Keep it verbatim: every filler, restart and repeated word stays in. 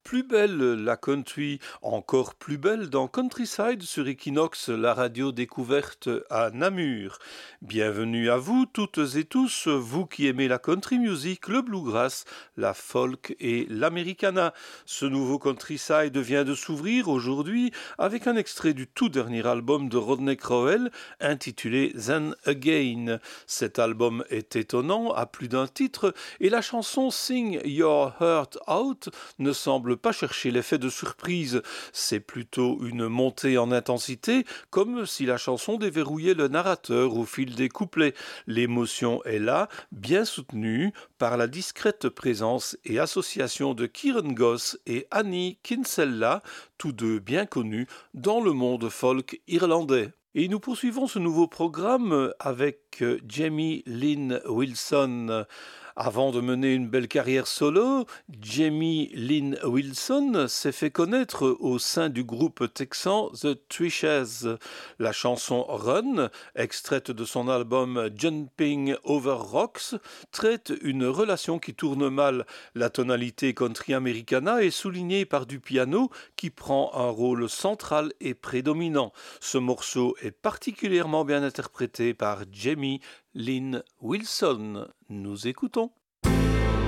Plus belle la country, encore plus belle dans Countryside sur Equinox, la radio découverte à Namur. Bienvenue à vous toutes et tous, vous qui aimez la country music, le bluegrass, la folk et l'americana. Ce nouveau Countryside vient de s'ouvrir aujourd'hui avec un extrait du tout dernier album de Rodney Crowell intitulé Then Again. Cet album est étonnant à plus d'un titre et la chanson Sing Your Heart Out ne semble pas chercher l'effet de surprise, c'est plutôt une montée en intensité, comme si la chanson déverrouillait le narrateur au fil des couplets. L'émotion est là, bien soutenue par la discrète présence et association de Kieran Goss et Annie Kinsella, tous deux bien connus dans le monde folk irlandais. Et nous poursuivons ce nouveau programme avec Jamie Lynn Wilson. Avant de mener une belle carrière solo, Jamie Lynn Wilson s'est fait connaître au sein du groupe texan The Trishes. La chanson Run, extraite de son album Jumping Over Rocks, traite une relation qui tourne mal. La tonalité country americana est soulignée par du piano qui prend un rôle central et prédominant. Ce morceau est particulièrement bien interprété par Jamie Lynn Wilson. Nous écoutons.